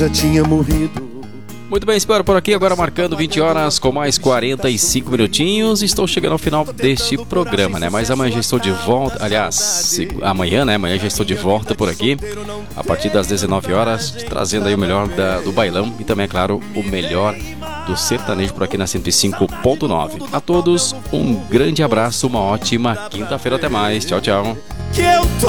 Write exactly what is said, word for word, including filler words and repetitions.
já tinha morrido. Muito bem, espero por aqui, agora marcando vinte horas com mais quarenta e cinco minutinhos. Estou chegando ao final deste programa, né? Mas amanhã já estou de volta. Aliás, se, amanhã, né? Amanhã já estou de volta por aqui, a partir das dezenove horas, trazendo aí o melhor da, do bailão e também, é claro, o melhor do sertanejo por aqui na cento e cinco ponto nove. A todos, um grande abraço, uma ótima quinta-feira. Até mais. Tchau, tchau. Que eu tô